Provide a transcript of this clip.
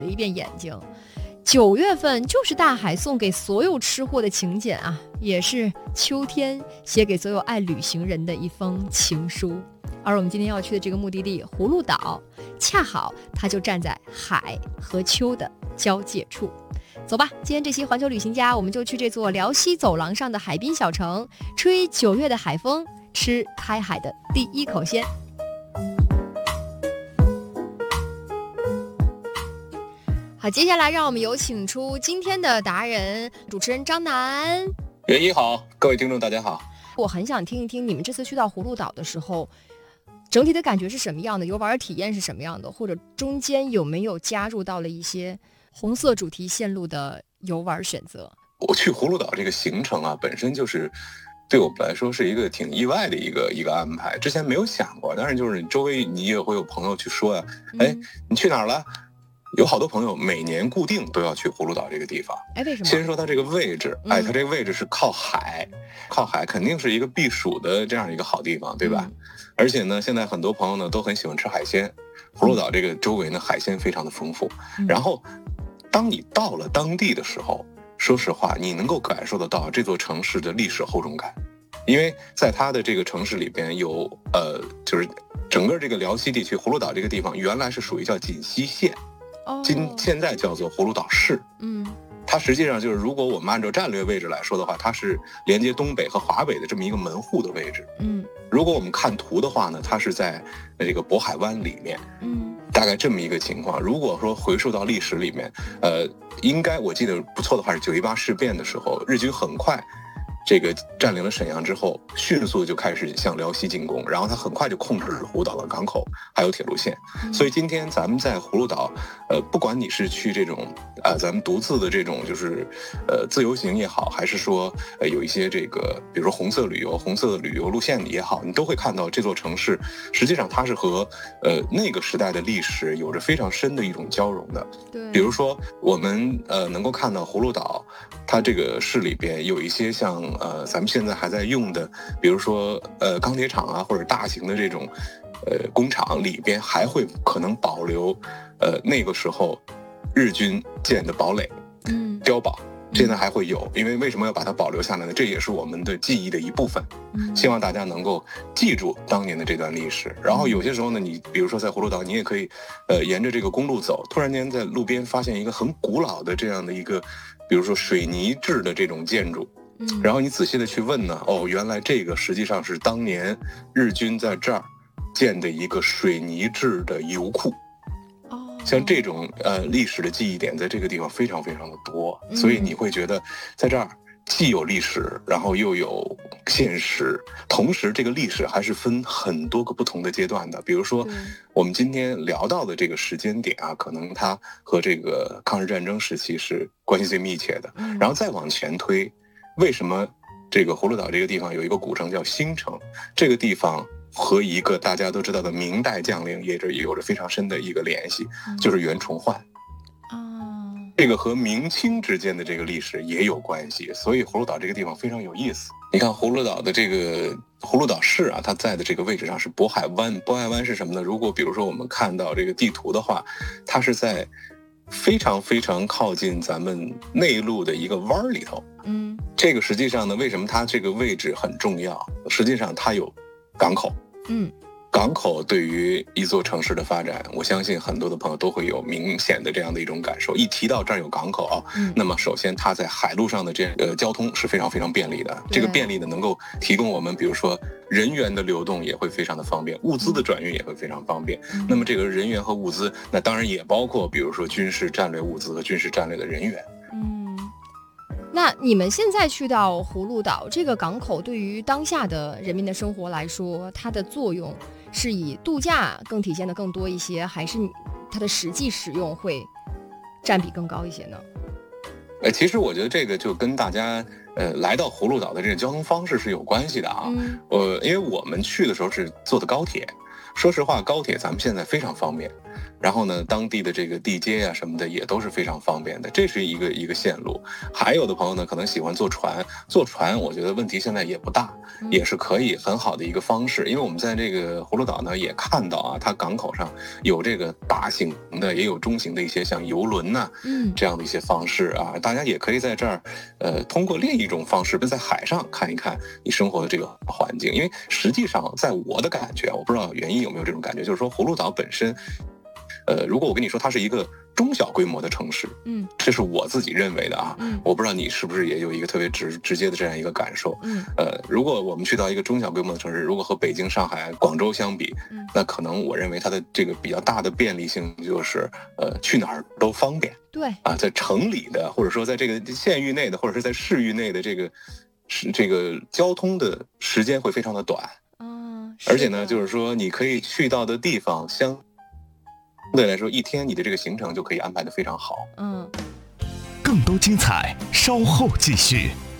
一遍眼睛。9月份就是大海送给所有吃货的请柬啊，也是秋天写给所有爱旅行人的一封情书。而我们今天要去的这个目的地葫芦岛，恰好它就站在海和秋的交界处。走吧，今天这期环球旅行家，我们就去这座辽西走廊上的海滨小城，吹9月的海风，吃开海的第一口鲜。好，接下来让我们有请出今天的达人，主持人张楠。 袁一好，各位听众大家好。 我很想听一听你们这次去到葫芦岛的时候，整体的感觉是什么样的，游玩的体验是什么样的，或者中间有没有加入到了一些红色主题线路的游玩选择？ 我去葫芦岛这个行程啊，本身就是对我们来说是一个挺意外的一个安排，之前没有想过。当然就是你周围你也会有朋友去说呀，你去哪儿了？有好多朋友每年固定都要去葫芦岛这个地方。 为什么？ 先说它这个位置，它这个位置是靠海，靠海肯定是一个避暑的这样一个好地方，对吧？而且呢，现在很多朋友呢都很喜欢吃海鲜，葫芦岛这个周围呢海鲜非常的丰富。然后，当你到了当地的时候，说实话，你能够感受得到这座城市的历史厚重感，因为在它的这个城市里边有就是整个这个辽西地区，葫芦岛这个地方原来是属于叫锦西县。现在叫做葫芦岛市。它实际上就是，如果我们按照战略位置来说的话，它是连接东北和华北的这么一个门户的位置。如果我们看图的话呢，它是在这个渤海湾里面。大概这么一个情况。如果说回溯到历史里面，应该我记得不错的话是9·18事变的时候，日军很快这个占领了沈阳之后，迅速就开始向辽西进攻，然后他很快就控制了葫芦岛的港口还有铁路线。所以今天咱们在葫芦岛，不管你是去这种咱们独自的这种就是自由行也好，还是说有一些这个比如说红色旅游路线也好，你都会看到这座城市实际上它是和那个时代的历史有着非常深的一种交融的。 对， 比如说我们能够看到葫芦岛它这个市里边有一些像咱们现在还在用的，比如说钢铁厂啊，或者大型的这种工厂里边还会可能保留那个时候日军建的堡垒，碉堡，现在还会有。因为为什么要把它保留下来呢？这也是我们的记忆的一部分。希望大家能够记住当年的这段历史。然后有些时候呢，你比如说在葫芦岛，你也可以沿着这个公路走，突然间在路边发现一个很古老的这样的一个，比如说水泥制的这种建筑。然后你仔细的去问呢，原来这个实际上是当年日军在这儿建的一个水泥制的油库。像这种历史的记忆点在这个地方非常非常的多，所以你会觉得在这儿既有历史，然后又有现实，同时这个历史还是分很多个不同的阶段的。比如说我们今天聊到的这个时间点啊，可能它和这个抗日战争时期是关系最密切的。然后再往前推，为什么这个葫芦岛这个地方有一个古城叫兴城？这个地方和一个大家都知道的明代将领也有着非常深的一个联系，就是袁崇焕。这个和明清之间的这个历史也有关系，所以葫芦岛这个地方非常有意思。你看葫芦岛的这个葫芦岛市啊，它在的这个位置上是渤海湾。渤海湾是什么呢？如果比如说我们看到这个地图的话，它是在非常非常靠近咱们内陆的一个湾里头。这个实际上呢，为什么它这个位置很重要？实际上它有港口。港口对于一座城市的发展，我相信很多的朋友都会有明显的这样的一种感受。一提到这儿有港口那么首先它在海路上的这个交通是非常非常便利的。这个便利呢，能够提供我们比如说人员的流动也会非常的方便，物资的转运也会非常方便。那么这个人员和物资，那当然也包括比如说军事战略物资和军事战略的人员。 那你们现在去到葫芦岛这个港口，对于当下的人民的生活来说，它的作用是以度假更体现的更多一些，还是它的实际使用会占比更高一些呢？ 其实我觉得这个就跟大家来到葫芦岛的这个交通方式是有关系的啊。因为我们去的时候是坐的高铁，说实话高铁咱们现在非常方便。 然后呢，当地的这个地接啊什么的也都是非常方便的，这是一个线路。还有的朋友呢，可能喜欢坐船，坐船我觉得问题现在也不大，也是可以很好的一个方式。因为我们在这个葫芦岛呢也看到啊，它港口上有这个大型的，也有中型的一些像游轮呐，这样的一些方式啊，大家也可以在这儿，通过另一种方式，在海上看一看你生活的这个环境。因为实际上，在我的感觉，我不知道袁一有没有这种感觉，就是说葫芦岛本身。如果我跟你说它是一个中小规模的城市，这是我自己认为的啊，我不知道你是不是也有一个特别直接的这样一个感受，如果我们去到一个中小规模的城市，如果和北京、上海、广州相比，那可能我认为它的这个比较大的便利性就是，去哪儿都方便， 对啊，在城里的或者说在这个县域内的或者是在市域内的这个交通的时间会非常的短，而且呢，就是说你可以去到的地方相对来说，一天你的这个行程就可以安排得非常好。 更多精彩，稍后继续。